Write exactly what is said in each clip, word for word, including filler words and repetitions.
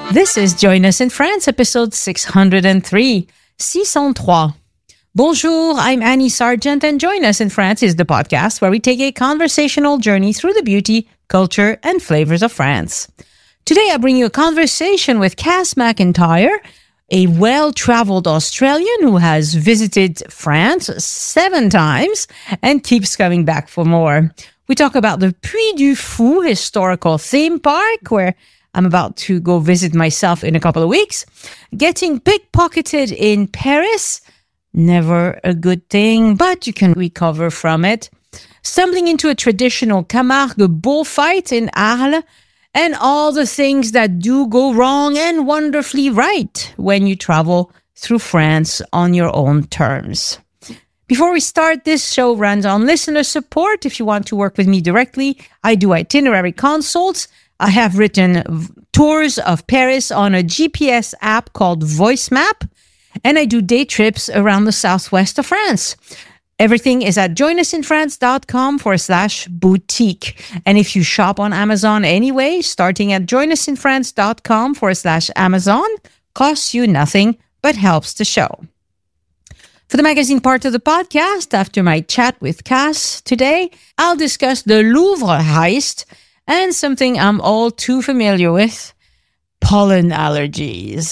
This is Join Us in France, episode six hundred three, Saison trois. Bonjour, I'm Annie Sargent, and Join Us in France is the podcast where we take a conversational journey through the beauty, culture, and flavors of France. Today, I bring you a conversation with Cass McIntyre, a well-traveled Australian who has visited France seven times and keeps coming back for more. We talk about the Puy du Fou historical theme park, where I'm about to go visit myself in a couple of weeks. Getting pickpocketed in Paris, never a good thing, but you can recover from it. Stumbling into a traditional Camargue bullfight in Arles, and all the things that do go wrong and wonderfully right when you travel through France on your own terms. Before we start, this show runs on listener support. If you want to work with me directly, I do itinerary consults. I have written v- tours of Paris on a G P S app called VoiceMap, and I do day trips around the southwest of France. Everything is at joinusinfrance.com forward slash boutique. And if you shop on Amazon anyway, starting at joinusinfrance.com forward slash Amazon, costs you nothing but helps the show. For the magazine part of the podcast, after my chat with Cass today, I'll discuss the Louvre heist and something I'm all too familiar with, pollen allergies.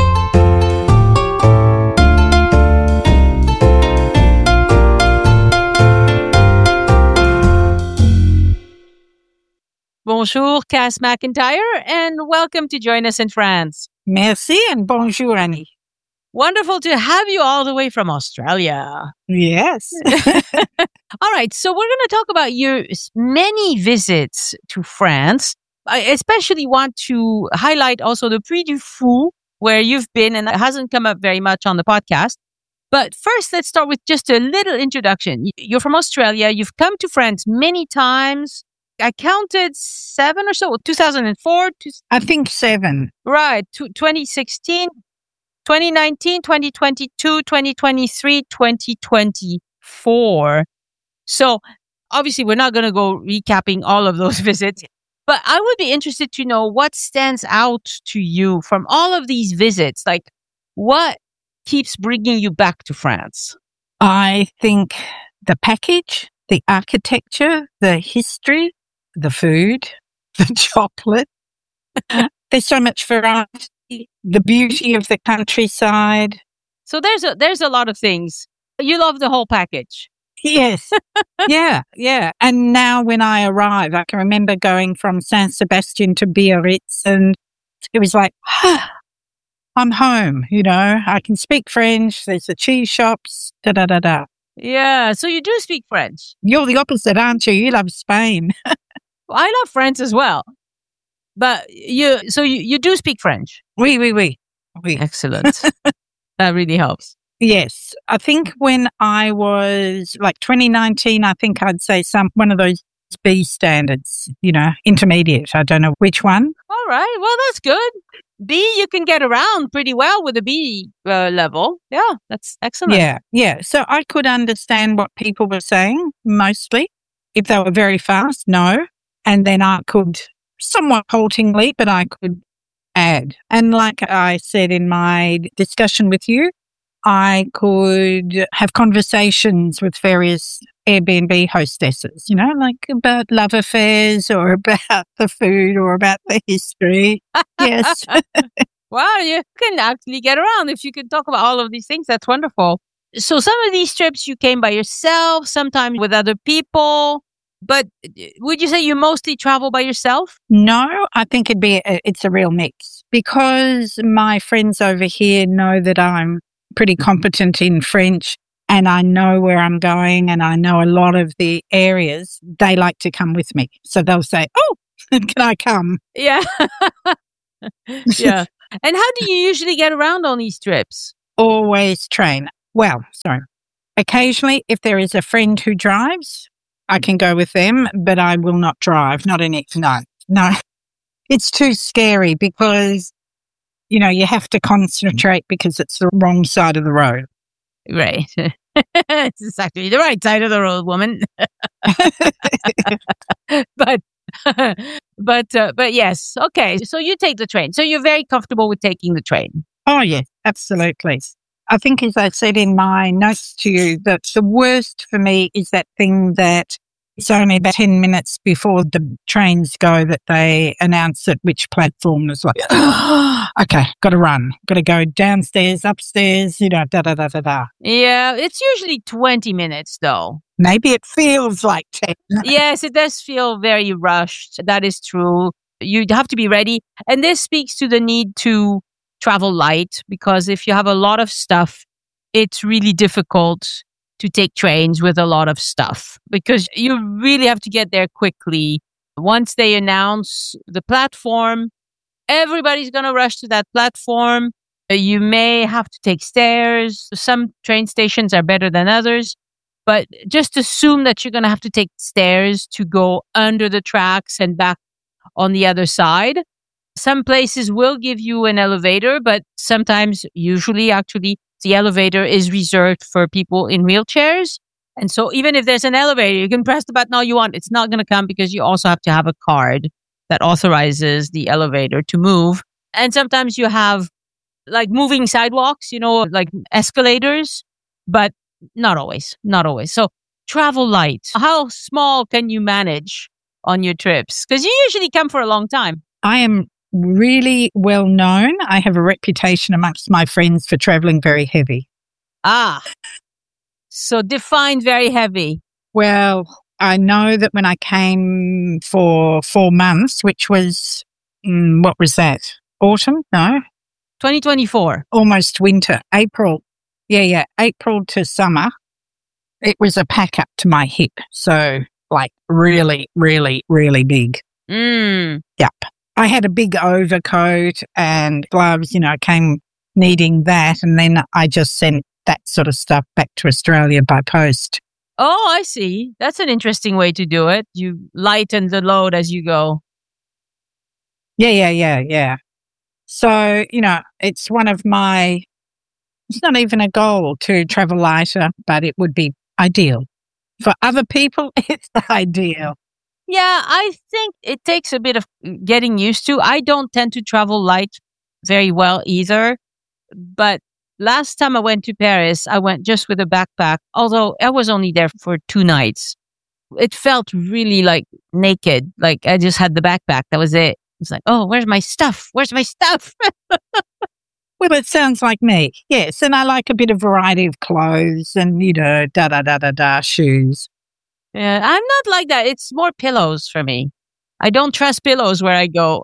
Bonjour, Cass McIntyre, and welcome to Join Us in France. Merci and bonjour, Annie. Wonderful to have you all the way from Australia. Yes. All right, so we're going to talk about your many visits to France. I especially want to highlight also the Puy du Fou, where you've been, and it hasn't come up very much on the podcast. But first, let's start with just a little introduction. You're from Australia. You've come to France many times. I counted seven or so, two thousand four. Two, I think seven. right, to twenty sixteen, twenty nineteen, twenty twenty-two, twenty twenty-three, twenty twenty-four. So obviously, we're not going to go recapping all of those visits, but I would be interested to know what stands out to you from all of these visits. Like, what keeps bringing you back to France? I think the package, the architecture, the history, the food, the chocolate. There's so much variety, the beauty of the countryside. So there's a, there's a lot of things. You love the whole package. Yes. yeah, yeah. And now when I arrive, I can remember going from Saint Sebastian to Biarritz, and it was like, ah, I'm home, you know. I can speak French. There's the cheese shops, da-da-da-da. Yeah, so you do speak French. You're the opposite, aren't you? You love Spain. Well, I love France as well. But you, so you, you do speak French. Oui, oui, oui. oui. Excellent. That really helps. Yes. I think when I was like twenty nineteen, I think I'd say some one of those B standards, you know, intermediate. I don't know which one. All right. Well, that's good. B, you can get around pretty well with a B uh, level. Yeah, that's excellent. Yeah, yeah. So I could understand what people were saying, mostly. If they were very fast, no. And then I could, somewhat haltingly, but I could add. And like I said in my discussion with you, I could have conversations with various Airbnb hostesses, you know, like about love affairs or about the food or about the history. Yes. Wow, you can actually get around if you could talk about all of these things. That's wonderful. So some of these trips you came by yourself, sometimes with other people. But would you say you mostly travel by yourself? No, I think it'd be a, it's a real mix, because my friends over here know that I'm pretty competent in French and I know where I'm going and I know a lot of the areas. They like to come with me. So they'll say, oh, can I come? Yeah. Yeah. And how do you usually get around on these trips? Always train. Well, sorry. Occasionally, if there is a friend who drives, I can go with them, but I will not drive. Not in it. No, no. It's too scary because, you know, you have to concentrate because it's the wrong side of the road. Right. It's exactly the right side of the road, woman. But but uh, but yes, okay. So you take the train. So you're very comfortable with taking the train. Oh, yes, absolutely. I think, as I said in my notes to you, that the worst for me is that thing that it's only about ten minutes before the trains go that they announce at which platform. It's like, okay, got to run, got to go downstairs, upstairs, you know, da da da da da. Yeah, it's usually twenty minutes though. Maybe it feels like ten. Yes, it does feel very rushed. That is true. You have to be ready. And this speaks to the need to travel light, because if you have a lot of stuff, it's really difficult to take trains with a lot of stuff, because you really have to get there quickly. Once they announce the platform, everybody's going to rush to that platform. You may have to take stairs. Some train stations are better than others, but just assume that you're going to have to take stairs to go under the tracks and back on the other side. Some places will give you an elevator, but sometimes, usually actually, the elevator is reserved for people in wheelchairs. And so even if there's an elevator, you can press the button all you want. It's not going to come, because you also have to have a card that authorizes the elevator to move. And sometimes you have like moving sidewalks, you know, like escalators, but not always, not always. So travel light. How small can you manage on your trips? Because you usually come for a long time. I am really well known. I have a reputation amongst my friends for traveling very heavy. Ah, so define very heavy. Well, I know that when I came for four months, which was, mm, what was that? Autumn? No. twenty twenty-four. Almost winter. April. Yeah, yeah. April to summer. It was a pack up to my hip. So like really, really, really big. Mm. Yep. I had a big overcoat and gloves, you know, I came needing that. And then I just sent that sort of stuff back to Australia by post. Oh, I see. That's an interesting way to do it. You lighten the load as you go. Yeah, yeah, yeah, yeah. So, you know, it's one of my, it's not even a goal to travel lighter, but it would be ideal. For other people, it's ideal. Yeah, I think it takes a bit of getting used to. I don't tend to travel light very well either. But last time I went to Paris, I went just with a backpack, although I was only there for two nights. It felt really like naked. Like I just had the backpack. That was it. It's like, oh, where's my stuff? Where's my stuff? Well, it sounds like me. Yes. And I like a bit of variety of clothes and, you know, da da da da da shoes. Yeah, I'm not like that. It's more pillows for me. I don't trust pillows where I go.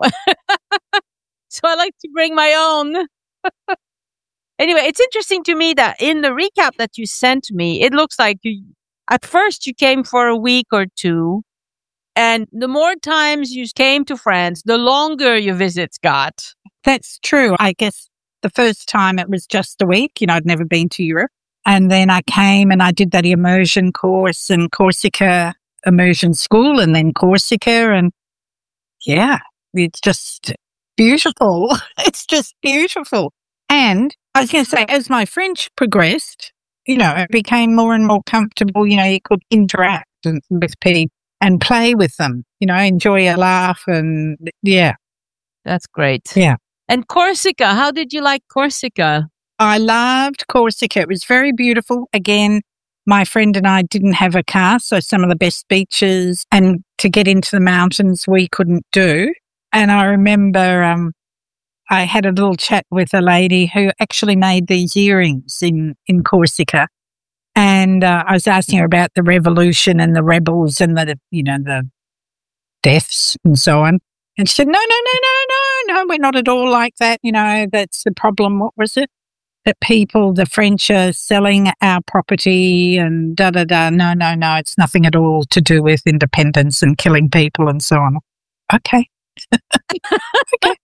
So I like to bring my own. Anyway, it's interesting to me that in the recap that you sent me, it looks like you, at first you came for a week or two. And the more times you came to France, the longer your visits got. That's true. I guess the first time it was just a week. You know, I'd never been to Europe. And then I came and I did that immersion course in Corsica immersion school and then Corsica. And yeah, it's just beautiful. It's just beautiful. And I was going to say, as my French progressed, you know, it became more and more comfortable. You know, you could interact with people and play with them, you know, enjoy a laugh. And yeah. That's great. Yeah. And Corsica, how did you like Corsica? I loved Corsica. It was very beautiful. Again, my friend and I didn't have a car, so some of the best beaches and to get into the mountains we couldn't do. And I remember um, I had a little chat with a lady who actually made these earrings in, in Corsica. And uh, I was asking her about the revolution and the rebels and the, you know, the deaths and so on. And she said, no, no, no, no, no, no, we're not at all like that. You know, that's the problem. What was it? That people, the French are selling our property and da, da, da. No, no, no, it's nothing at all to do with independence and killing people and so on. Okay. Okay.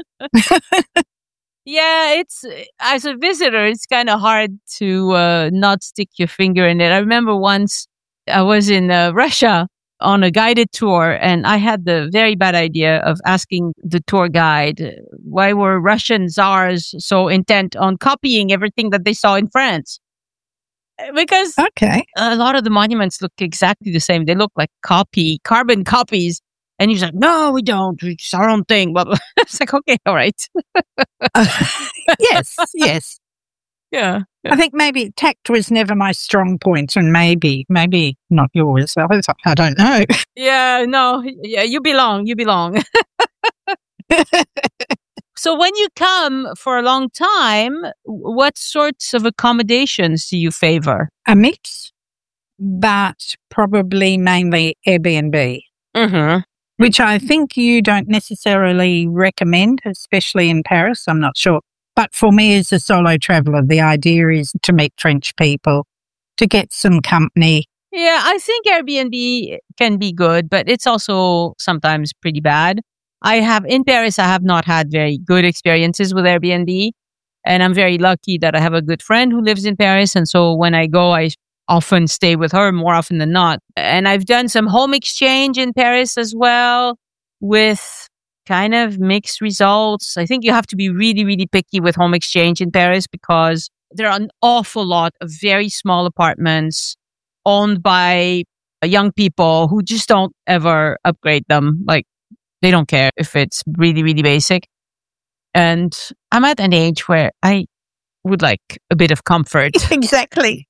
Yeah, it's, as a visitor, it's kind of hard to uh, not stick your finger in it. I remember once I was in uh, Russia on a guided tour, and I had the very bad idea of asking the tour guide, why were Russian czars so intent on copying everything that they saw in France? Because okay. a lot of the monuments look exactly the same. They look like copy, carbon copies And he's like, no, we don't. It's our own thing. But it's like, okay, all right. Uh, yes, yes. Yeah, yeah. I think maybe tact was never my strong point, and maybe, maybe not yours. I I don't know. Yeah, no, yeah, you belong. You belong. So when you come for a long time, what sorts of accommodations do you favor? A mix, but probably mainly Airbnb, Mm-hmm. which I think you don't necessarily recommend, especially in Paris. I'm not sure. But for me as a solo traveler, the idea is to meet French people, to get some company. Yeah, I think Airbnb can be good, but it's also sometimes pretty bad. I have, in Paris, I have not had very good experiences with Airbnb. And I'm very lucky that I have a good friend who lives in Paris. And so when I go, I often stay with her more often than not. And I've done some home exchange in Paris as well with kind of mixed results. I think you have to be really, really picky with home exchange in Paris because there are an awful lot of very small apartments owned by young people who just don't ever upgrade them. Like, they don't care if it's really, really basic. And I'm at an age where I would like a bit of comfort. Exactly.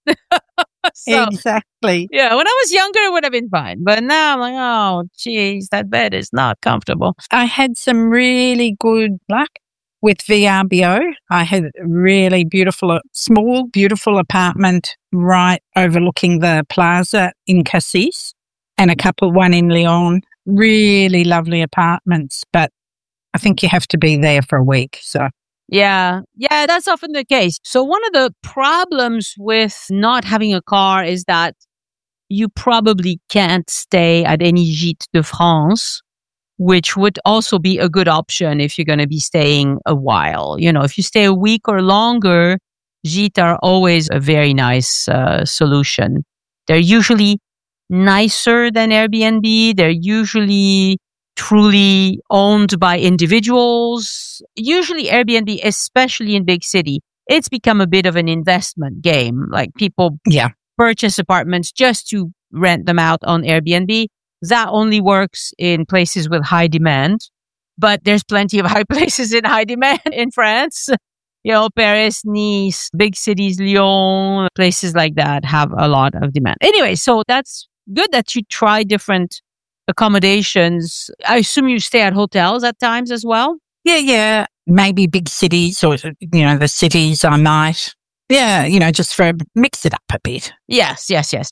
So, exactly. yeah, when I was younger, it would have been fine. But now I'm like, oh, geez, that bed is not comfortable. I had some really good luck with V R B O. I had a really beautiful, small, beautiful apartment right overlooking the plaza in Cassis and a couple, one in Lyon. Really lovely apartments, but I think you have to be there for a week. So, yeah, yeah, that's often the case. So one of the problems with not having a car is that you probably can't stay at any Gîte de France, which would also be a good option if you're going to be staying a while. You know, if you stay a week or longer, Gîtes are always a very nice uh, solution. They're usually nicer than Airbnb. They're usually truly owned by individuals. Usually Airbnb, especially in big city, it's become a bit of an investment game. Like people yeah, purchase apartments just to rent them out on Airbnb. That only works in places with high demand, but there's plenty of high places in high demand in France. You know, Paris, Nice, big cities, Lyon, places like that have a lot of demand. Anyway, so that's good that you try different accommodations. I assume you stay at hotels at times as well? Yeah, yeah. Maybe big cities or, you know, the cities I might. Yeah, you know, just for mix it up a bit. Yes, yes, yes.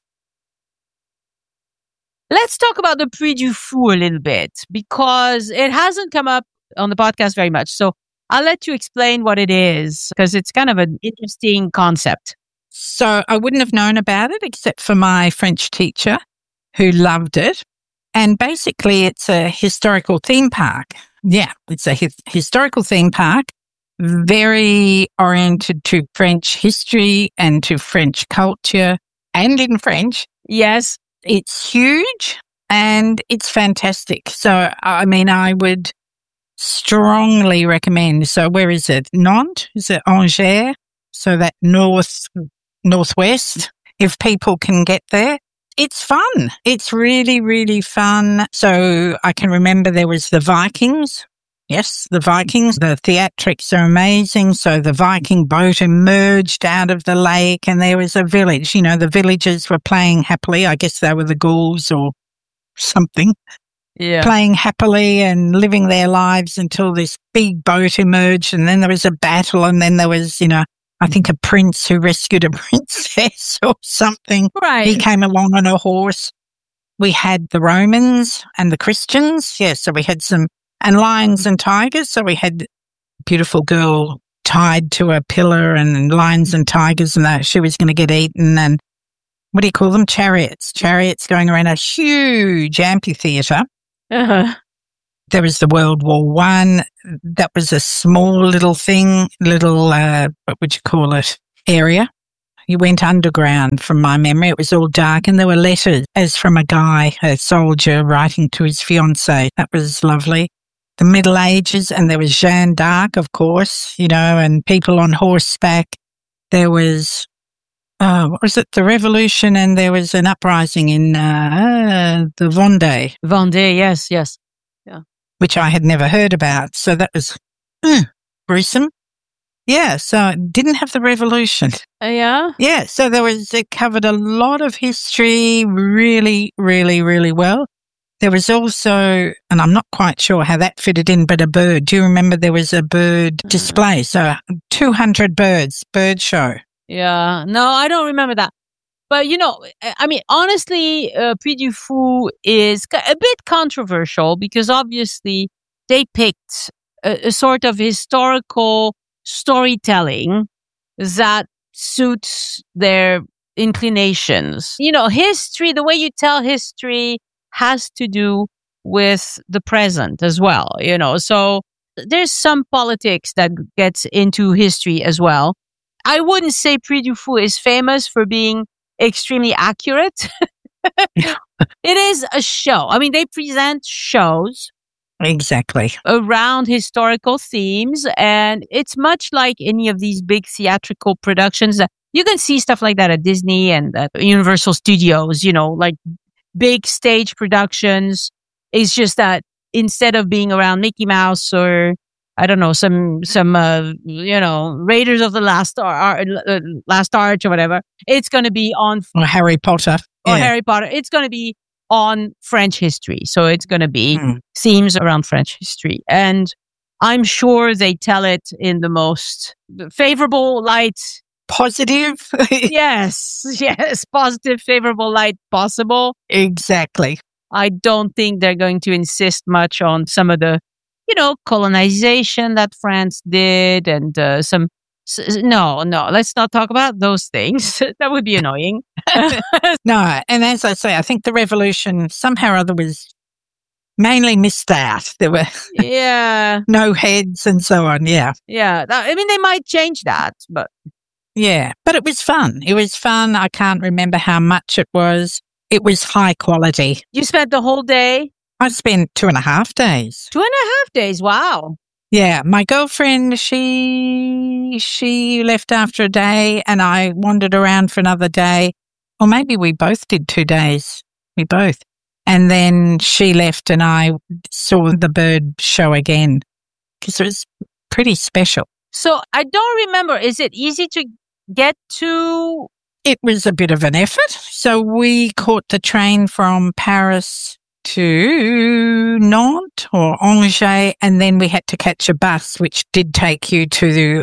Let's talk about the Puy du Fou a little bit because it hasn't come up on the podcast very much. So I'll let you explain what it is because it's kind of an interesting concept. So I wouldn't have known about it except for my French teacher who loved it. And basically it's a historical theme park. Yeah, it's a hi- historical theme park, very oriented to French history and to French culture and in French. Yes. It's huge and it's fantastic. So, I mean, I would strongly recommend. So where is it? Nantes? Is it Angers? So that north, northwest, if people can get there. It's fun. It's really, really fun. So I can remember there was the Vikings. Yes, the Vikings. The theatrics are amazing. So the Viking boat emerged out of the lake and there was a village. You know, the villagers were playing happily. I guess they were the ghouls or something. Yeah. Playing happily and living their lives until this big boat emerged. And then there was a battle. And then there was, you know, I think a prince who rescued a princess or something. Right. He came along on a horse. We had the Romans and the Christians. Yeah, so we had some, and lions and tigers. So we had a beautiful girl tied to a pillar and lions and tigers and that she was going to get eaten. And what do you call them? Chariots. Chariots going around a huge amphitheatre. Uh-huh. There was the World War One. That was a small little thing, little, uh, what would you call it, area. You went underground from my memory. It was all dark and there were letters as from a guy, a soldier writing to his fiancée. That was lovely. The Middle Ages, and there was Jeanne d'Arc, of course, you know, and people on horseback. There was, uh, what was it, the Revolution, and there was an uprising in uh, the Vendée. Vendée, yes, yes. which I had never heard about. So that was mm, gruesome. Yeah, so it didn't have the revolution. Uh, yeah? Yeah, so there was, it covered a lot of history really, really, really well. There was also, and I'm not quite sure how that fitted in, but a bird. Do you remember there was a bird display? So two hundred birds, bird show. Yeah. No, I don't remember that. But, you know, I mean, honestly, uh, Puy du Fou is a bit controversial because obviously they picked a, a sort of historical storytelling that suits their inclinations. You know, history, the way you tell history has to do with the present as well, you know. So there's some politics that gets into history as well. I wouldn't say Puy du Fou is famous for being extremely accurate. It is a show. I mean, they present shows. Exactly. Around historical themes, and it's much like any of these big theatrical productions. You can see stuff like that at Disney and at Universal Studios, you know, like big stage productions. It's just that instead of being around Mickey Mouse or I don't know, some, some, uh, you know, Raiders of the Last Ar- uh, Last Arch or whatever, it's going to be on. Or Harry Potter. Or yeah. Harry Potter. It's going to be on French history. So it's going to be Mm. themes around French history. And I'm sure they tell it in the most favorable light. Positive. Yes, yes, positive, favorable light possible. Exactly. I don't think they're going to insist much on some of the, you know, colonization that France did and uh, some. S- no, no, let's not talk about those things. That would be annoying. No, and as I say, I think the revolution somehow or other was mainly missed out. There were Yeah, no heads and so on. Yeah. yeah. That- I mean, they might change that, but Yeah. But it was fun. It was fun. I can't remember how much it was. It was high quality. you spent the whole day, I spent two and a half days. two and a half days. Wow. Yeah. My girlfriend, she, she left after a day and I wandered around for another day. Or maybe we both did two days. We both. And then she left and I saw the bird show again because it was pretty special. So I don't remember. Is it easy to get to? It was a bit of an effort. So we caught the train from Paris to Nantes or Angers, and then we had to catch a bus, which did take you to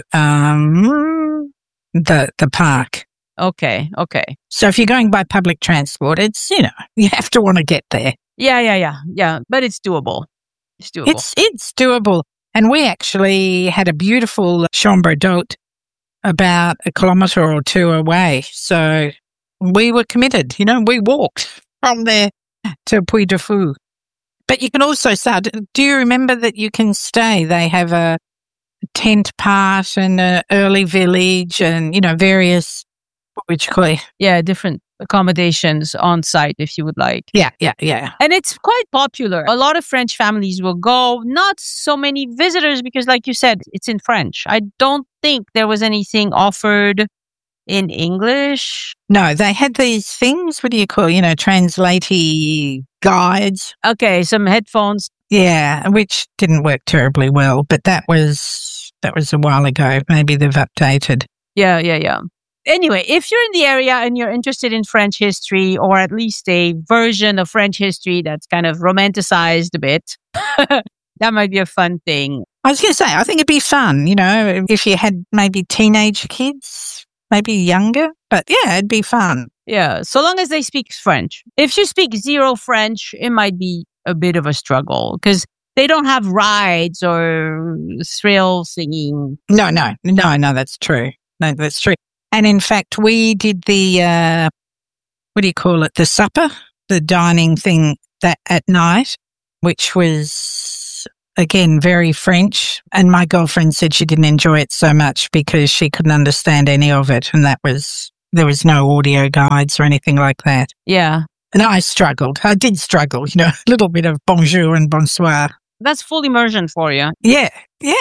um, the the park. Okay, okay. So if you're going by public transport, it's, you know, you have to want to get there. Yeah, yeah, yeah, yeah. But it's doable. It's doable. It's it's doable. And we actually had a beautiful chambre d'hôte about a kilometre or two away. So we were committed. You know, we walked from there to Puy du Fou. But you can also start. Do you remember that you can stay? They have a tent part and an early village and, you know, various, what would you call it? Yeah, different accommodations on site if you would like. Yeah, yeah, yeah. And it's quite popular. A lot of French families will go. Not so many visitors because, like you said, it's in French. I don't think there was anything offered in English. No, they had these things, what do you call, you know, translatey guides. Okay, some headphones. Yeah, which didn't work terribly well, but that was, that was a while ago. Maybe they've updated. Yeah, yeah, yeah. Anyway, if you're in the area and you're interested in French history, or at least a version of French history that's kind of romanticized a bit, that might be a fun thing. I was going to say, I think it'd be fun, you know, if you had maybe teenage kids, maybe younger, but yeah, it'd be fun. Yeah, so long as they speak French. If you speak zero French, it might be a bit of a struggle because they don't have rides or thrill singing. No, no, no, no, that's true. No, that's true. And in fact, we did the, uh, what do you call it? The supper, the dining thing that at night, which was, again, very French. And my girlfriend said she didn't enjoy it so much because she couldn't understand any of it. And that was, there was no audio guides or anything like that. Yeah. And I struggled. I did struggle, you know, a little bit of bonjour and bonsoir. That's full immersion for you. Yeah. Yes.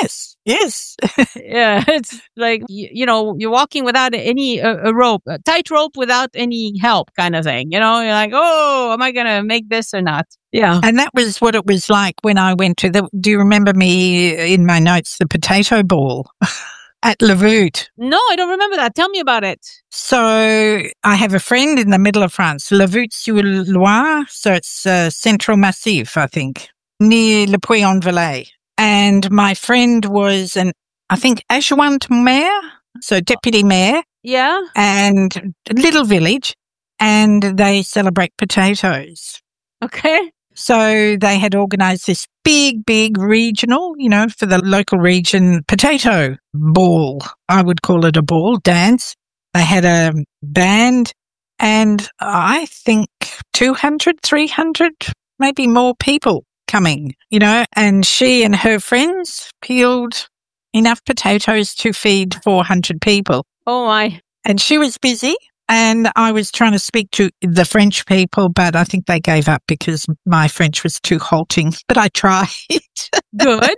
Yes. Yeah, it's like, you, you know, you're walking without any uh, a rope, a tight rope without any help kind of thing. You know, you're like, oh, am I going to make this or not? Yeah. And that was what it was like when I went to the, do you remember me in my notes, the potato ball at Le Voûte? No, I don't remember that. Tell me about it. So I have a friend in the middle of France, Le Voûte-sur-Loire. So it's uh, Central Massif, I think, near Le Puy-en-Velay. And my friend was an, I think, adjoint mayor, so deputy mayor. Yeah. And a little village, and they celebrate potatoes. Okay. So they had organised this big, big regional, you know, for the local region potato ball. I would call it a ball, dance. They had a band and I think two hundred, three hundred, maybe more people coming, you know, and she and her friends peeled enough potatoes to feed four hundred people. Oh, my. And she was busy. And I was trying to speak to the French people, but I think they gave up because my French was too halting. But I tried. Good.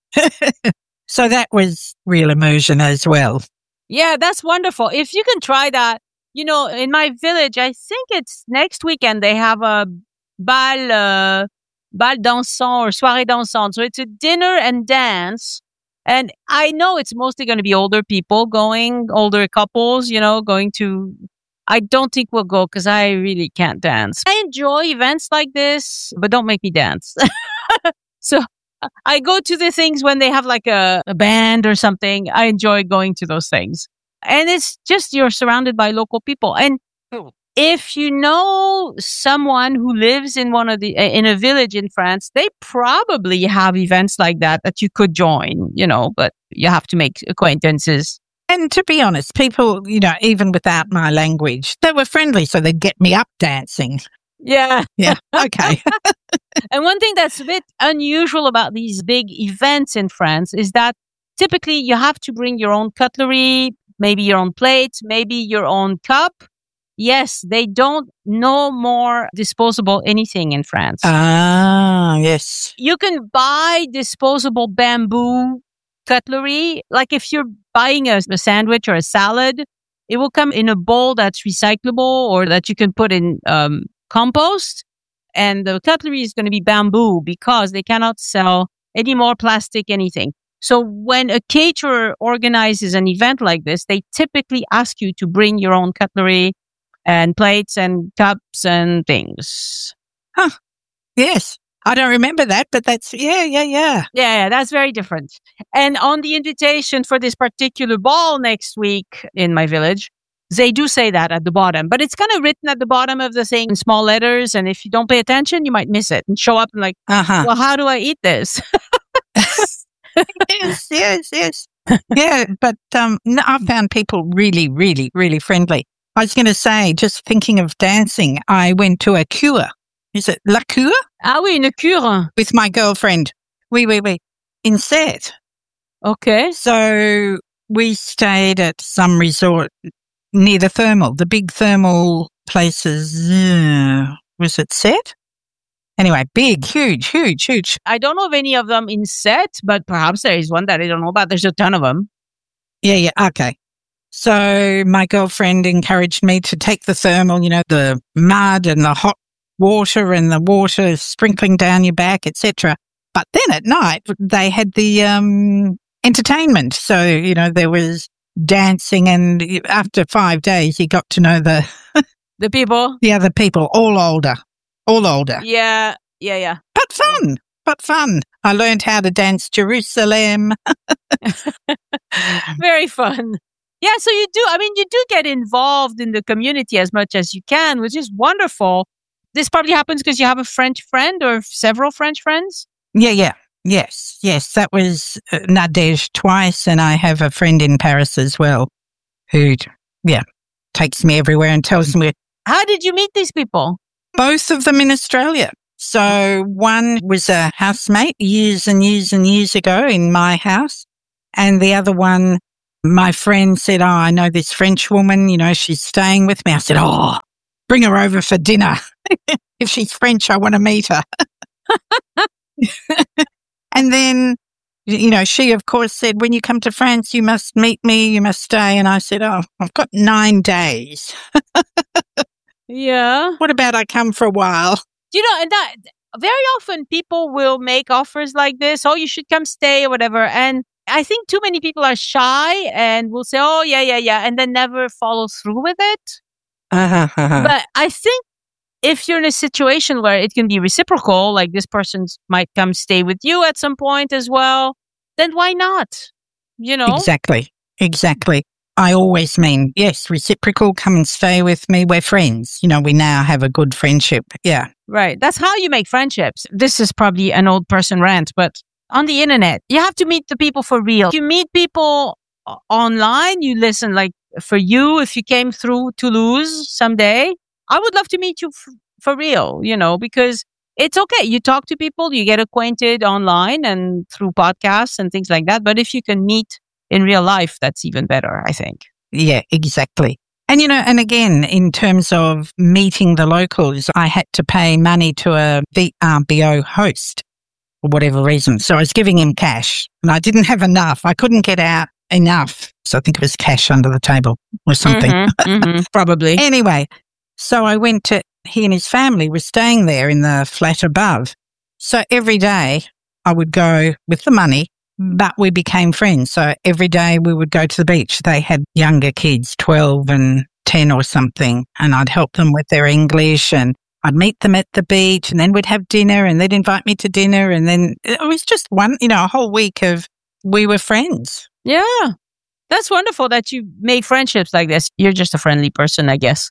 So that was real immersion as well. Yeah, that's wonderful. If you can try that, you know, in my village, I think it's next weekend, they have a bal, uh, bal dansant or soirée dansante. So it's a dinner and dance. And I know it's mostly going to be older people going, older couples, you know, going to, I don't think we'll go because I really can't dance. I enjoy events like this, but don't make me dance. So I go to the things when they have like a, a band or something. I enjoy going to those things. And it's just you're surrounded by local people. And if you know someone who lives in one of the in a village in France, they probably have events like that that you could join, you know, but you have to make acquaintances. And to be honest, people, you know, even without my language, they were friendly, so they'd get me up dancing. Yeah. Yeah. Okay. And one thing that's a bit unusual about these big events in France is that typically you have to bring your own cutlery, maybe your own plate, maybe your own cup. Yes, they don't no more disposable anything in France. Ah, yes. You can buy disposable bamboo cutlery. Like if you're buying a, a sandwich or a salad, it will come in a bowl that's recyclable or that you can put in um, compost. And the cutlery is going to be bamboo because they cannot sell any more plastic, anything. So when a caterer organizes an event like this, they typically ask you to bring your own cutlery and plates and cups and things. Huh. Yes. I don't remember that, but that's, yeah, yeah, yeah. Yeah, that's very different. And on the invitation for this particular ball next week in my village, they do say that at the bottom, but it's kind of written at the bottom of the thing in small letters. And if you don't pay attention, you might miss it and show up and like, uh-huh. Well, how do I eat this? Yes, yes, yes. Yeah, but um, no, I found people really, really, really friendly. I was going to say, just thinking of dancing, I went to a cure. Is it La Cure? Ah oui, une cure. With my girlfriend. Oui, oui, oui. In Sète. Okay. So we stayed at some resort near the thermal, the big thermal places. Uh, was it Sète? Anyway, big, huge, huge, huge. I don't know of any of them in Sète, but perhaps there is one that I don't know about. There's a ton of them. Yeah, yeah, okay. So my girlfriend encouraged me to take the thermal, you know, the mud and the hot water and the water sprinkling down your back, et cetera. But then at night, they had the um, entertainment. So, you know, there was dancing, and after five days, you got to know the the people, the other people, all older, all older. Yeah, yeah, yeah. But fun, but fun. I learned how to dance Jerusalem. Very fun. Yeah, so you do, I mean, you do get involved in the community as much as you can, which is wonderful. This probably happens because you have a French friend or several French friends. Yeah, yeah. Yes, yes. That was uh, Nadège twice, and I have a friend in Paris as well who, yeah, takes me everywhere and tells me. How did you meet these people? Both of them in Australia. So one was a housemate years and years and years ago in my house, and the other one, my friend said, oh, I know this French woman, you know, she's staying with me. I said, oh, bring her over for dinner. If she's French, I want to meet her. And then you know, she, of course, said, when you come to France, you must meet me, you must stay. And I said, oh, I've got nine days. Yeah. What about I come for a while? You know, and that very often people will make offers like this. Oh, you should come stay or whatever. And I think too many people are shy and will say, oh, yeah, yeah, yeah, and then never follow through with it. Uh-huh, uh-huh. But I think if you're in a situation where it can be reciprocal, like this person might come stay with you at some point as well, then why not? You know? Exactly. Exactly. I always mean, yes, reciprocal, come and stay with me. We're friends. You know, we now have a good friendship. Yeah. Right. That's how you make friendships. This is probably an old person rant, but on the internet, you have to meet the people for real. If you meet people online, you listen, like for you, if you came through Toulouse someday, I would love to meet you f- for real, you know, because it's okay. You talk to people, you get acquainted online and through podcasts and things like that. But if you can meet in real life, that's even better, I think. Yeah, exactly. And, you know, and again, in terms of meeting the locals, I had to pay money to a V R B O host for whatever reason. So I was giving him cash and I didn't have enough. I couldn't get out enough. So I think it was cash under the table or something. Mm-hmm, mm-hmm, probably. Anyway, so I went to, he and his family were staying there in the flat above. So every day I would go with the money, but we became friends. So every day we would go to the beach. They had younger kids, twelve and ten or something, and I'd help them with their English and I'd meet them at the beach and then we'd have dinner and they'd invite me to dinner. And then it was just one, you know, a whole week of we were friends. Yeah. That's wonderful that you make friendships like this. You're just a friendly person, I guess.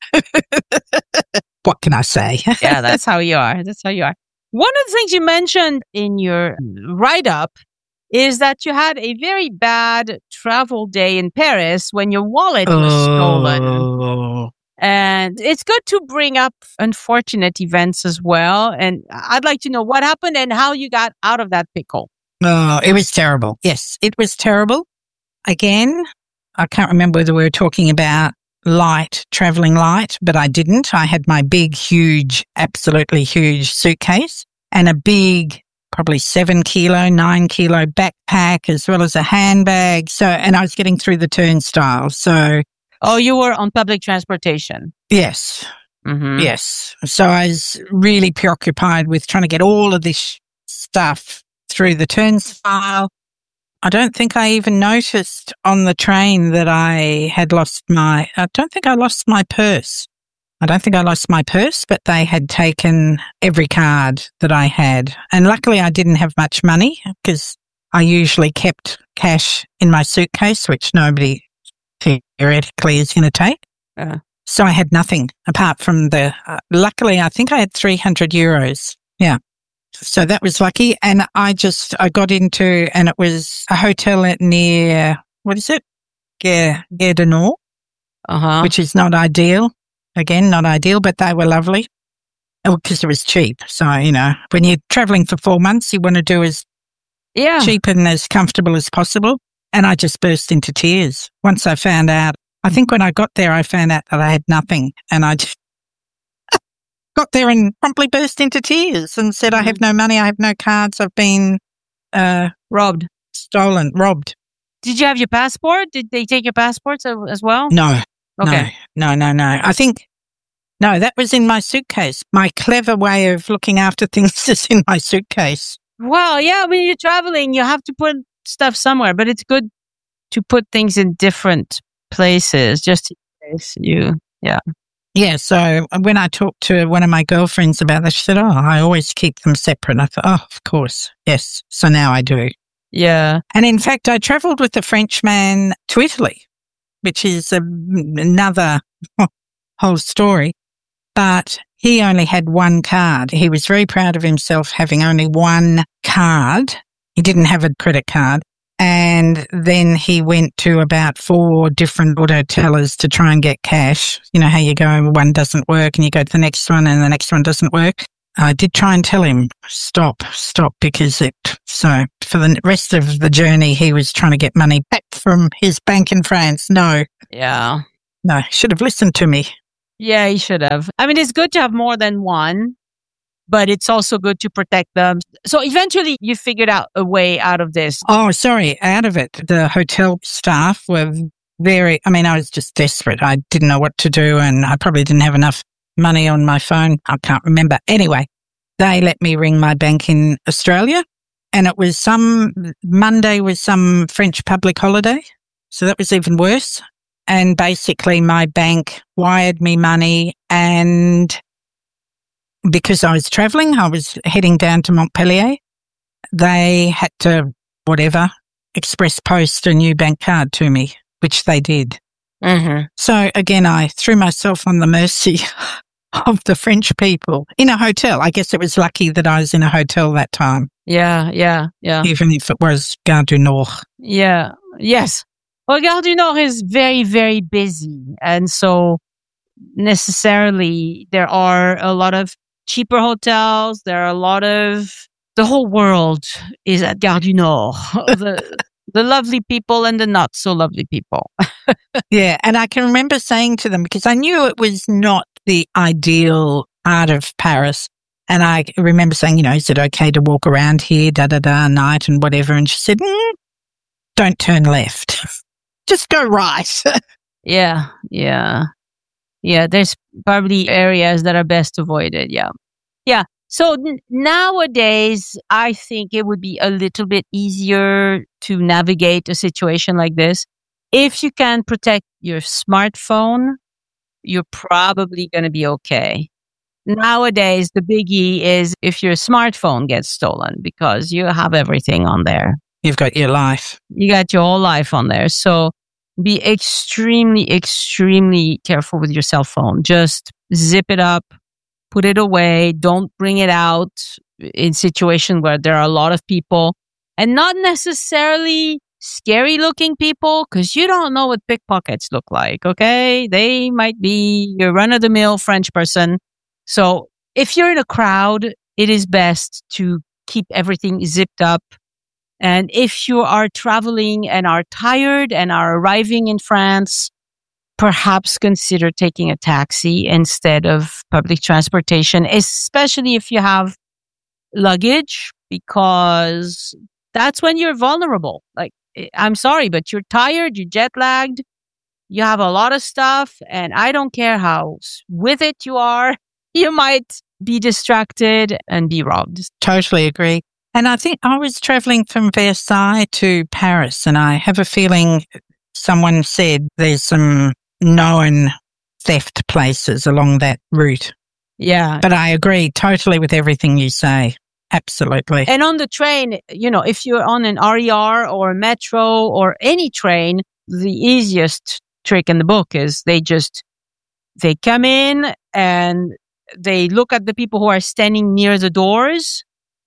What can I say? Yeah, that's how you are. That's how you are. One of the things you mentioned in your write-up is that you had a very bad travel day in Paris when your wallet was oh. stolen. And it's good to bring up unfortunate events as well. And I'd like to know what happened and how you got out of that pickle. Oh, it was terrible. Yes, it was terrible. Again, I can't remember whether we were talking about light, traveling light, but I didn't. I had my big, huge, absolutely huge suitcase and a big, probably seven kilo, nine kilo backpack, as well as a handbag. So, and I was getting through the turnstile. So, oh, you were on public transportation. Yes. Mm-hmm. Yes. So I was really preoccupied with trying to get all of this stuff through the turnstile. I don't think I even noticed on the train that I had lost my, I don't think I lost my purse. I don't think I lost my purse, but they had taken every card that I had. And luckily I didn't have much money because I usually kept cash in my suitcase, which nobody theoretically is going to take. Uh-huh. So I had nothing apart from the, uh, luckily I think I had three hundred euros. Yeah. So that was lucky. And I just, I got into, and it was a hotel near, what is it? Gare, Gare du Nord, uh-huh. which is not ideal. Again, not ideal, but they were lovely. Oh, because it was cheap. So, you know, when you're traveling for four months, you want to do as yeah. cheap and as comfortable as possible. And I just burst into tears once I found out. I think when I got there, I found out that I had nothing. And I just got there and promptly burst into tears and said, I have no money, I have no cards, I've been uh, robbed, stolen, robbed. Did you have your passport? Did they take your passports as well? No, okay. no, no, no, no. I think, no, that was in my suitcase. My clever way of looking after things is in my suitcase. Well, yeah, when you're traveling, you have to put stuff somewhere, but it's good to put things in different places just in case you, yeah. Yeah, so when I talked to one of my girlfriends about this, she said, oh, I always keep them separate. And I thought, oh, of course, yes. So now I do. Yeah. And in fact, I travelled with a Frenchman to Italy, which is a, another whole story. But he only had one card. He was very proud of himself having only one card. He didn't have a credit card. And then he went to about four different auto tellers to try and get cash. You know how you go, one doesn't work and you go to the next one and the next one doesn't work. I did try and tell him, stop, stop, because it, so for the rest of the journey, he was trying to get money back from his bank in France. No. Yeah. No, should have listened to me. Yeah, he should have. I mean, it's good to have more than one. but it's also good to protect them. So eventually you figured out a way out of this. Oh, sorry, out of it. The hotel staff were very, I mean, I was just desperate. I didn't know what to do and I probably didn't have enough money on my phone. I can't remember. Anyway, they let me ring my bank in Australia and it was some, Monday was some French public holiday. So that was even worse. And basically my bank wired me money and because I was traveling, I was heading down to Montpellier. They had to, whatever, express post a new bank card to me, which they did. Mm-hmm. So again, I threw myself on the mercy of the French people in a hotel. I guess it was lucky that I was in a hotel that time. Yeah, yeah, yeah. Even if it was Gare du Nord. Yeah, yes. Well, Gare du Nord is very, very busy. And so necessarily there are a lot of cheaper hotels. There are a lot of, the whole world is at Gare du Nord. the, the lovely people and the not so lovely people. Yeah. And I can remember saying to them, because I knew it was not the ideal part of Paris. And I remember saying, you know, is it okay to walk around here, da, da, da, night and whatever? And she said, mm, don't turn left. Just go right. Yeah. Yeah. Yeah. There's probably areas that are best avoided. Yeah. Yeah. So n- nowadays, I think it would be a little bit easier to navigate a situation like this. If you can protect your smartphone, you're probably going to be okay. Nowadays, the biggie is if your smartphone gets stolen because you have everything on there. You've got your life. You got your whole life on there. So be extremely, extremely careful with your cell phone. Just zip it up, put it away. Don't bring it out in situations where there are a lot of people and not necessarily scary looking people because you don't know what pickpockets look like. Okay. They might be your run of the mill French person. So if you're in a crowd, it is best to keep everything zipped up. And if you are traveling and are tired and are arriving in France, perhaps consider taking a taxi instead of public transportation, especially if you have luggage, because that's when you're vulnerable. Like, I'm sorry, but you're tired, you're jet lagged, you have a lot of stuff, and I don't care how with it you are, you might be distracted and be robbed. Totally agree. And I think I was traveling from Versailles to Paris, and I have a feeling someone said there's some known theft places along that route. Yeah. But I agree totally with everything you say. Absolutely. And on the train, you know, if you're on an R E R or a metro or any train, the easiest trick in the book is they just, they come in and they look at the people who are standing near the doors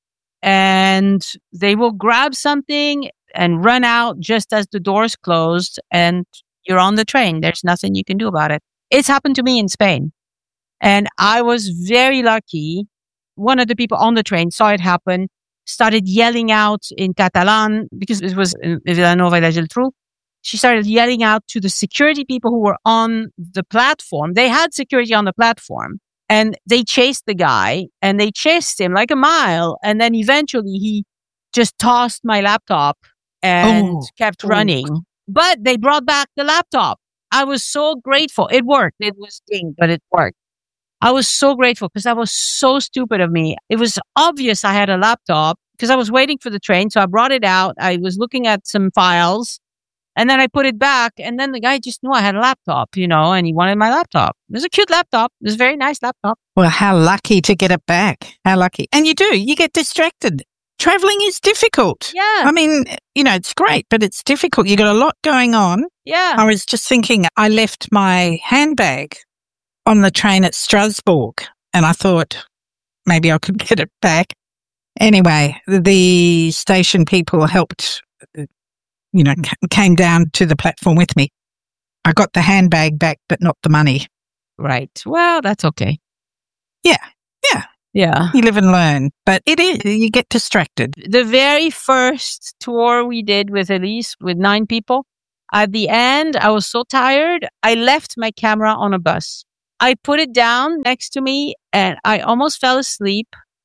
and they will grab something and run out just as the doors closed and you're on the train. There's nothing you can do about it. It's happened to me in Spain. And I was very lucky. One of the people on the train saw it happen, started yelling out in Catalan because it was in Vilanova de Geltrú. She started yelling out to the security people who were on the platform. They had security on the platform. And they chased the guy and they chased him like a mile. And then eventually he just tossed my laptop and oh, kept oh. running. But they brought back the laptop. I was so grateful. It worked. It was dinged, but it worked. I was so grateful because that was so stupid of me. It was obvious I had a laptop because I was waiting for the train. So I brought it out. I was looking at some files. And then I put it back, and then the guy just knew I had a laptop, you know, and he wanted my laptop. It was a cute laptop. It was a very nice laptop. Well, how lucky to get it back. How lucky. And you do. You get distracted. Traveling is difficult. Yeah. I mean, you know, it's great, but it's difficult. You got a lot going on. Yeah. I was just thinking, I left my handbag on the train at Strasbourg, and I thought maybe I could get it back. Anyway, the station people helped, you know, came down to the platform with me. I got the handbag back, but not the money. Right. Well, that's okay. Yeah. Yeah. Yeah. You live and learn. But it is, you get distracted. The very first tour we did with Elise, with nine people, at the end, I was so tired, I left my camera on a bus. I put it down next to me and I almost fell asleep.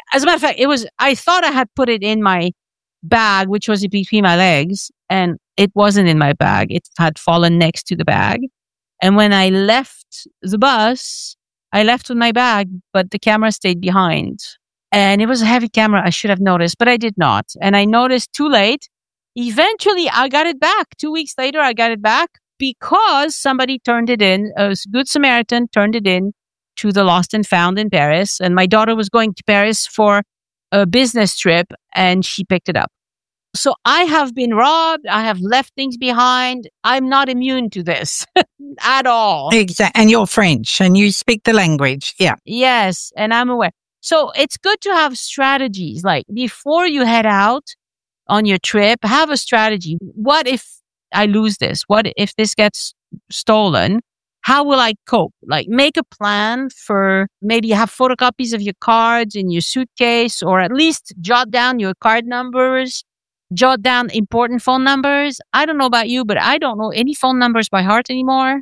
As a matter of fact, it was, I thought I had put it in my bag, which was between my legs, and it wasn't in my bag. It had fallen next to the bag. And when I left the bus, I left with my bag, but the camera stayed behind. And it was a heavy camera. I should have noticed, but I did not. And I noticed too late. Eventually, I got it back. Two weeks later, I got it back because somebody turned it in. A good Samaritan turned it in to the Lost and Found in Paris. And my daughter was going to Paris for a business trip, and she picked it up. So I have been robbed. I have left things behind. I'm not immune to this at all. Exactly. And you're French and you speak the language. Yeah. Yes. And I'm aware. So it's good to have strategies. Like before you head out on your trip, have a strategy. What if I lose this? What if this gets stolen? How will I cope? Like make a plan for maybe have photocopies of your cards in your suitcase, or at least jot down your card numbers, jot down important phone numbers. I don't know about you, but I don't know any phone numbers by heart anymore.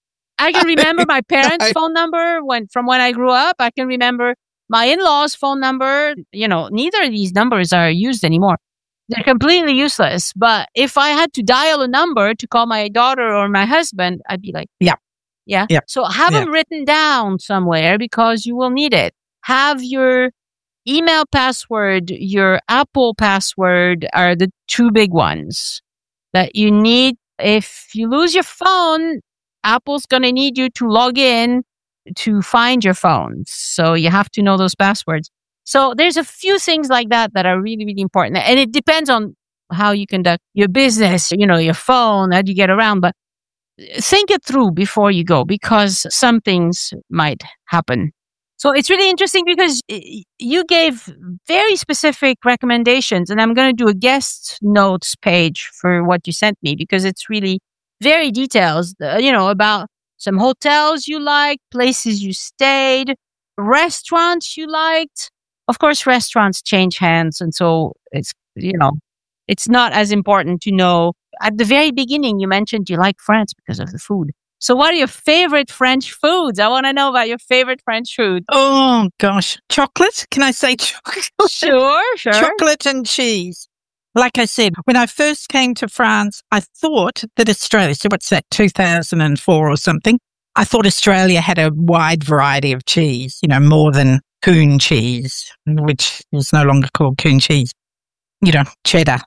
I can remember my parents' I- phone number when from when I grew up. I can remember my in-laws' phone number. You know, neither of these numbers are used anymore. They're completely useless. But if I had to dial a number to call my daughter or my husband, I'd be like, yeah. Yeah. Yeah. So have Yeah. them written down somewhere because you will need it. Have your email password, your Apple password are the two big ones that you need. If you lose your phone, Apple's going to need you to log in to find your phone. So you have to know those passwords. So there's a few things like that that are really, really important. And it depends on how you conduct your business, you know, your phone, how do you get around. But think it through before you go because some things might happen. So it's really interesting because you gave very specific recommendations, and I'm going to do a guest notes page for what you sent me because it's really very detailed, you know, about some hotels you liked, places you stayed, restaurants you liked. Of course, restaurants change hands. And so it's, you know, it's not as important to know. At the very beginning, you mentioned you like France because of the food. So what are your favorite French foods? I want to know about your favorite French food. Oh, gosh. Chocolate? Can I say chocolate? Sure, sure. Chocolate and cheese. Like I said, when I first came to France, I thought that Australia, so what's that, two thousand four or something? I thought Australia had a wide variety of cheese, you know, more than Coon cheese, which is no longer called Coon cheese, you know, cheddar.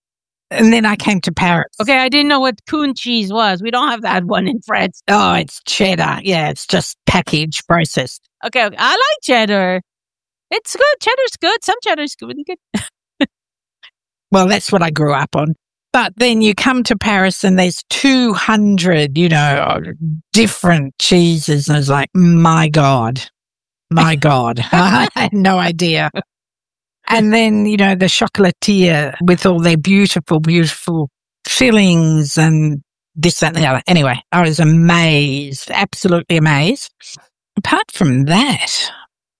And then I came to Paris. Okay, I didn't know what Coon cheese was. We don't have that one in France. Oh, it's cheddar. Yeah, it's just packaged, processed. Okay, okay. I like cheddar. It's good. Cheddar's good. Some cheddar's really good. Well, that's what I grew up on. But then you come to Paris and there's two hundred, you know, different cheeses. And I was like, my God, my God. I had no idea. And then, you know, the chocolatier with all their beautiful, beautiful fillings and this, that, and the other. Anyway, I was amazed, absolutely amazed. Apart from that,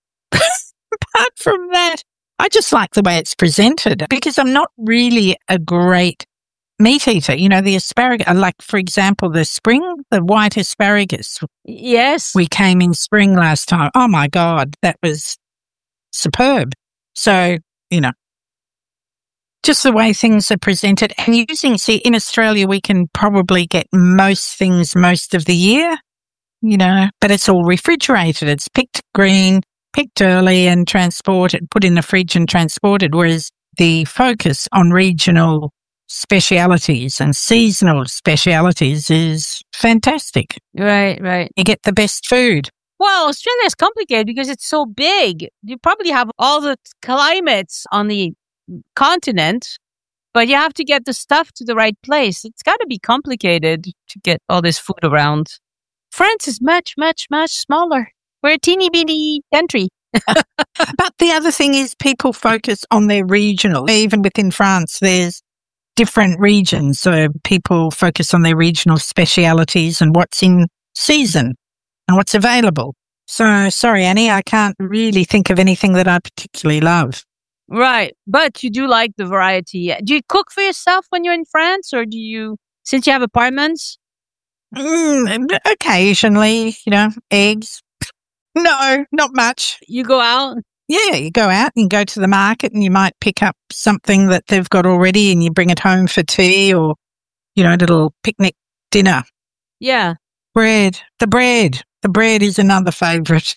apart from that, I just like the way it's presented because I'm not really a great meat eater. You know, the asparagus, like, for example, the spring, the white asparagus. Yes. We came in spring last time. Oh, my God, that was superb. So, you know, just the way things are presented and using, see, in Australia, we can probably get most things most of the year, you know, but it's all refrigerated. It's picked green, picked early and transported, put in the fridge and transported, whereas the focus on regional specialities and seasonal specialities is fantastic. Right, right. You get the best food. Well, Australia is complicated because it's so big. You probably have all the climates on the continent, but you have to get the stuff to the right place. It's got to be complicated to get all this food around. France is much, much, much smaller. We're a teeny bitty country. But the other thing is people focus on their regional. Even within France, there's different regions. So people focus on their regional specialities and what's in season and what's available. So, sorry, Annie, I can't really think of anything that I particularly love. Right. But you do like the variety. Do you cook for yourself when you're in France, or do you, since you have apartments? Mm, occasionally, you know, eggs. No, not much. You go out? yeah, you go out and you go to the market and you might pick up something that they've got already and you bring it home for tea or, you know, a little picnic dinner. Yeah. Bread. The bread. The bread is another favorite.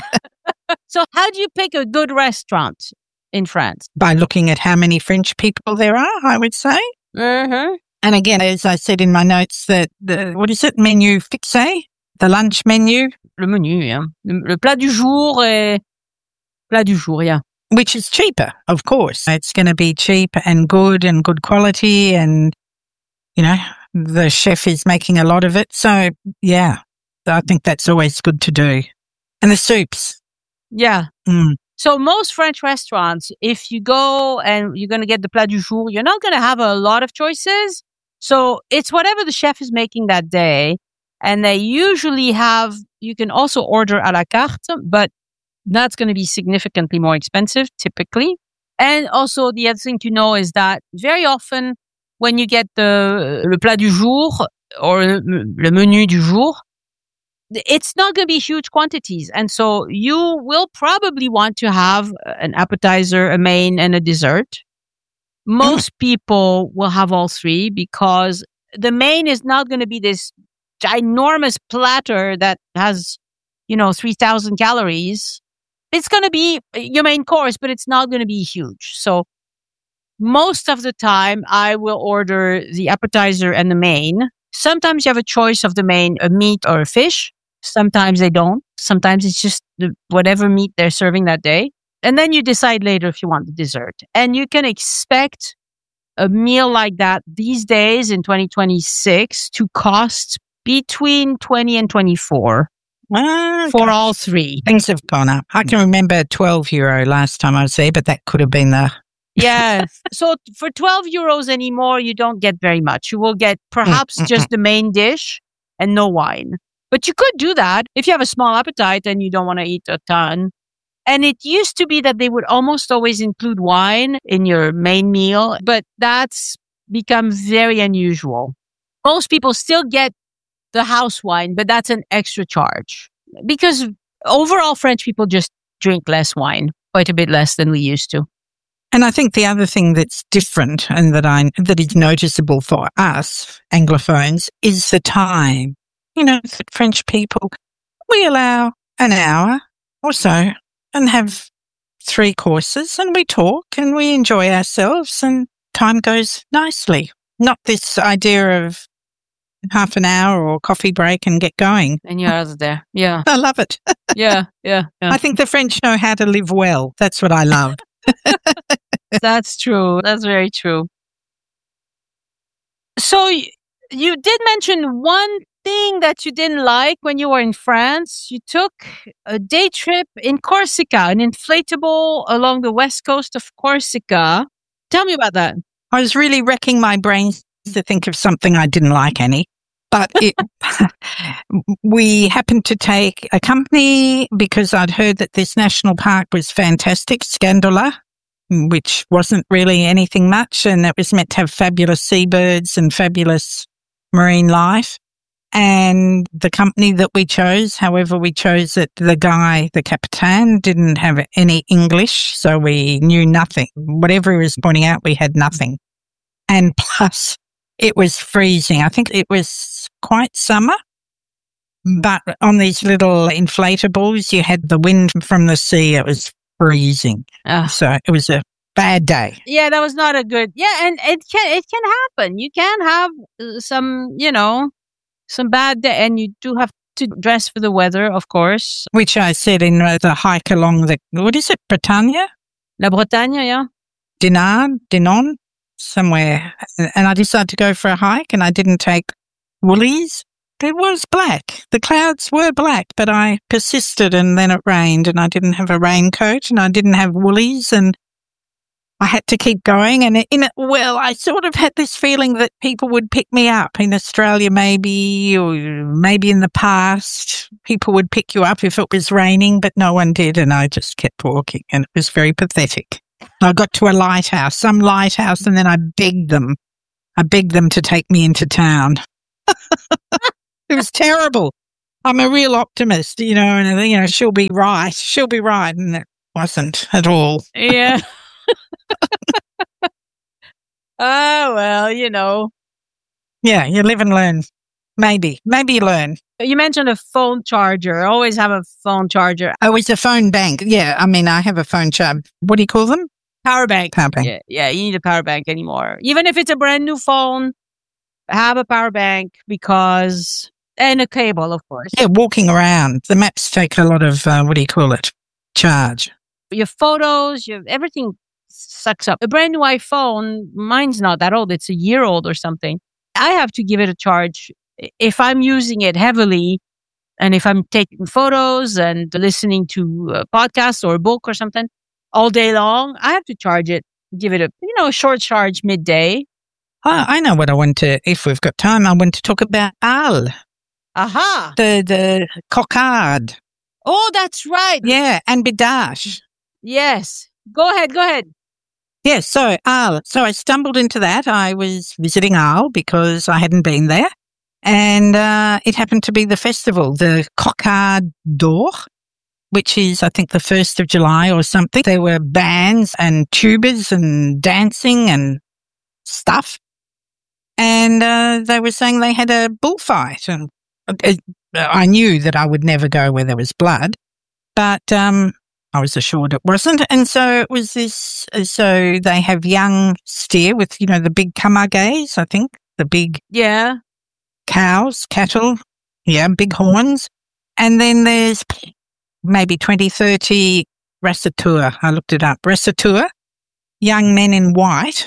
So how do you pick a good restaurant in France? By looking at how many French people there are, I would say. Mm-hmm. And again, as I said in my notes, that the, what is it, menu fixé? The lunch menu? Le menu, yeah. Le, le plat du jour et plat du jour, yeah. Which is cheaper, of course. It's going to be cheap and good and good quality and, you know, the chef is making a lot of it. So, yeah, I think that's always good to do. And the soups. Yeah. Mm. So most French restaurants, if you go and you're going to get the plat du jour, you're not going to have a lot of choices. So it's whatever the chef is making that day. And they usually have, you can also order à la carte, but that's going to be significantly more expensive typically. And also the other thing to know is that very often when you get the le plat du jour or le menu du jour, it's not going to be huge quantities. And so you will probably want to have an appetizer, a main, and a dessert. Most mm. people will have all three because the main is not going to be this ginormous platter that has, you know, three thousand calories. It's going to be your main course, but it's not going to be huge. So most of the time I will order the appetizer and the main. Sometimes you have a choice of the main, a meat or a fish. Sometimes they don't. Sometimes it's just the, whatever meat they're serving that day. And then you decide later if you want the dessert. And you can expect a meal like that these days in twenty twenty-six to cost between twenty and twenty-four oh, for all three. Things have gone up. I can remember twelve euro last time I was there, but that could have been the... Yeah. So for twelve euros anymore, you don't get very much. You will get perhaps mm, just mm, the main dish and no wine. But you could do that if you have a small appetite and you don't want to eat a ton. And it used to be that they would almost always include wine in your main meal, but that's become very unusual. Most people still get the house wine, but that's an extra charge because overall French people just drink less wine, quite a bit less than we used to. And I think the other thing that's different and that I that is noticeable for us Anglophones is the time. You know, for French people, we allow an hour or so and have three courses and we talk and we enjoy ourselves and time goes nicely. Not this idea of half an hour or coffee break and get going. And you're out of there. Yeah. I love it. yeah, yeah, yeah. I think the French know how to live well. That's what I love. That's true. That's very true. So y- you did mention one thing that you didn't like when you were in France. You took a day trip in Corsica, an inflatable along the west coast of Corsica. Tell me about that. I was really wrecking my brains to think of something I didn't like, Annie. But it, we happened to take a company because I'd heard that this national park was fantastic, Scandola, which wasn't really anything much. And it was meant to have fabulous seabirds and fabulous marine life. And the company that we chose, however we chose it, the guy, the captain, didn't have any English, so we knew nothing. Whatever he was pointing out, we had nothing. And plus, it was freezing. I think it was quite summer, but on these little inflatables, you had the wind from the sea. It was freezing. Uh, so it was a bad day. Yeah, that was not a good, yeah, and it can, it can happen. You can have some, you know, some bad day, and you do have to dress for the weather, of course. Which I said in uh, the hike along the, what is it, Bretagne? La Bretagne, yeah. Dinard, Dinan, somewhere. And I decided to go for a hike, and I didn't take woolies. It was black. The clouds were black, but I persisted, and then it rained, and I didn't have a raincoat, and I didn't have woolies, and I had to keep going. And in it, well, I sort of had this feeling that people would pick me up in Australia, maybe, or maybe in the past, people would pick you up if it was raining, but no one did. And I just kept walking, and it was very pathetic. I got to a lighthouse, some lighthouse, and then I begged them. I begged them to take me into town. It was terrible. I'm a real optimist, you know, and, you know, she'll be right. She'll be right. And wasn't at all. Yeah. Oh, well, you know. Yeah, you live and learn. Maybe. Maybe you learn. You mentioned a phone charger. Always have a phone charger. Oh, it's a phone bank. Yeah, I mean, I have a phone charger. What do you call them? Power bank. Power bank. Yeah, yeah, you need a power bank anymore. Even if it's a brand new phone, have a power bank because, and a cable, of course. Yeah, walking around. The maps take a lot of, uh, what do you call it? Charge. Your photos, your everything sucks up. A brand new iPhone, mine's not that old. It's a year old or something. I have to give it a charge if I'm using it heavily. And if I'm taking photos and listening to a podcast or a book or something all day long, I have to charge it, give it a, you know, a short charge midday. Oh, I know what I want to, if we've got time, I want to talk about Al. Aha. The, the cockade. Oh, that's right. Yeah, and Bidash. Yes. Go ahead. Go ahead. Yes, so Al. So I stumbled into that. I was visiting Al because I hadn't been there. And uh, it happened to be the festival, the Cockade d'Or, which is, I think, the first of July or something. There were bands and tubas and dancing and stuff. And uh, they were saying they had a bullfight. And uh, I knew that I would never go where there was blood, but um, I was assured it wasn't. And so it was this, so they have young steer with, you know, the big kamagays, I think, the big... Yeah. Cows, cattle, yeah, big horns. And then there's maybe twenty, thirty Rasatur. I looked it up. Rasatur, young men in white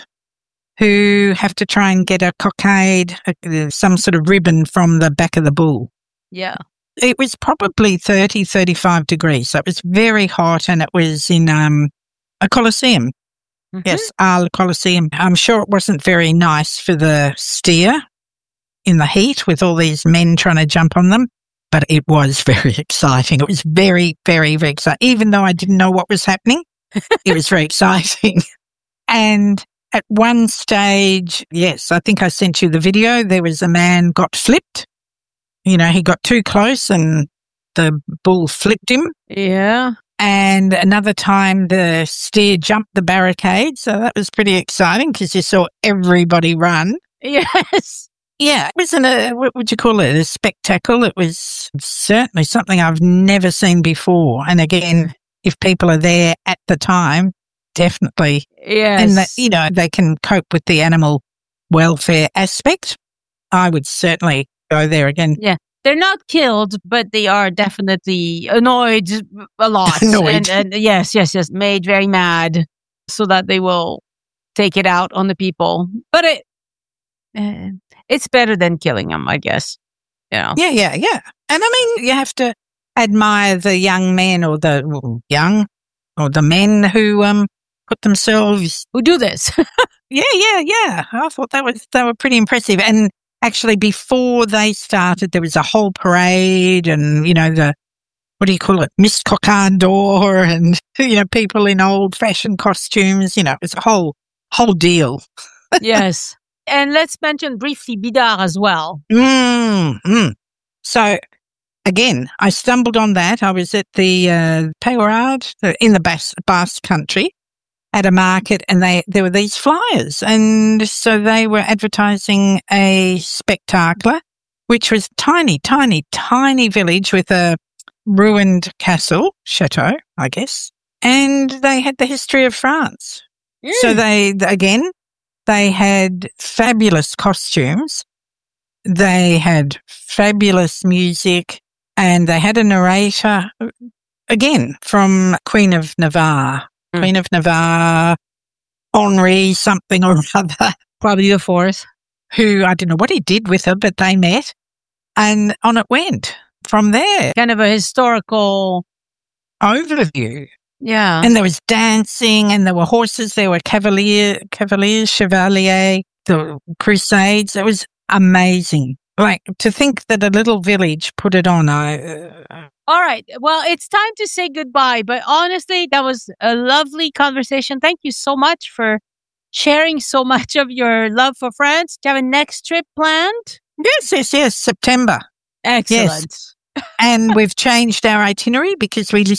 who have to try and get a cockade, uh, some sort of ribbon from the back of the bull. Yeah. It was probably thirty, thirty-five degrees. So it was very hot and it was in um, a Colosseum. Mm-hmm. Yes, Al Colosseum. I'm sure it wasn't very nice for the steer in the heat with all these men trying to jump on them. But it was very exciting. It was very, very, very exciting. Even though I didn't know what was happening, it was very exciting. And at one stage, yes, I think I sent you the video, there was a man got flipped. You know, he got too close and the bull flipped him. Yeah. And another time the steer jumped the barricade. So that was pretty exciting because you saw everybody run. Yes. Yeah, it wasn't a, what would you call it, a spectacle. It was certainly something I've never seen before. And again, if people are there at the time, definitely. Yes. And, that, you know, they can cope with the animal welfare aspect. I would certainly go there again. Yeah. They're not killed, but they are definitely annoyed a lot. Annoyed. And, and yes, yes, yes, made very mad so that they will take it out on the people. But it, uh, it's better than killing them, I guess. You know? Yeah, yeah, yeah. And I mean, you have to admire the young men or the well, young or the men who um put themselves who do this. yeah, yeah, yeah. I thought that was they were pretty impressive. And actually, before they started, there was a whole parade, and you know the what do you call it, Miss Cockade d'Or, and you know people in old-fashioned costumes. You know, it was a whole whole deal. Yes. And let's mention briefly Bidar as well. Mm, mm. So, again, I stumbled on that. I was at the uh, Peyrade in the Basque, Basque country at a market, and they there were these flyers. And so they were advertising a spectacle, which was tiny, tiny, tiny village with a ruined castle, chateau, I guess. And they had the history of France. Mm. So they, again... They had fabulous costumes, they had fabulous music, and they had a narrator, again, from Queen of Navarre. Mm. Queen of Navarre, Henri something or other. Probably the fourth. Who, I don't know what he did with her, but they met, and on it went from there. Kind of a historical overview. Yeah. And there was dancing and there were horses, there were cavalier, cavaliers, chevalier, the crusades. It was amazing. Like to think that a little village put it on. I, uh, All right. Well, it's time to say goodbye. But honestly, that was a lovely conversation. Thank you so much for sharing so much of your love for France. Do you have a next trip planned? Yes, yes, yes. September. Excellent. Yes. And we've changed our itinerary because we